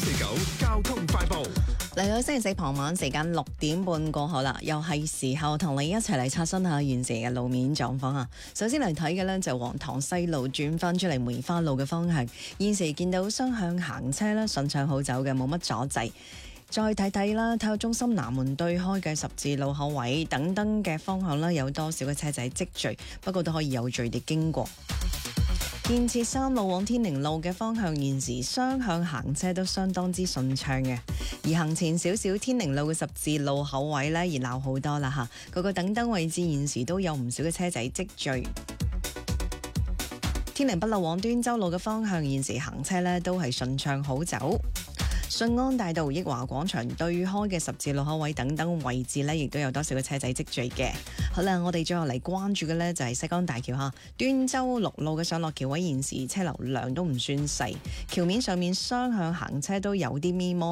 949交通快報。 嚟到星期四傍晚時間6點半過後啦，又係時候同你一齊嚟刷新下現時嘅路面狀況啊！首先嚟睇嘅呢，就黃塘西路轉翻出嚟梅花路嘅方向，現時見到雙向行車啦，順暢好走嘅，冇乜阻滯。再睇睇啦，體育中心南門對開嘅十字路口位等等嘅方向啦，有多少嘅車仔積聚，不過都可以有序地經過。建設3路往天寧路嘅方向，現時雙向行車都相當之順暢嘅。而行前少少天寧路嘅十字路口位呢，熱鬧好多啦吓，個個等燈位置現時都有唔少嘅車仔積聚。天寧北路往端州路嘅方向，現時行車呢都係順暢好走。順安大道益華廣場對開嘅十字路口位等等位置呢，亦都有多少嘅車仔積聚嘅。好啦，我哋最後嚟關注嘅呢，就係西江大橋下端州陸路嘅上落橋位，現時車流量都唔算細，橋面上面雙向行車都有啲咪摩。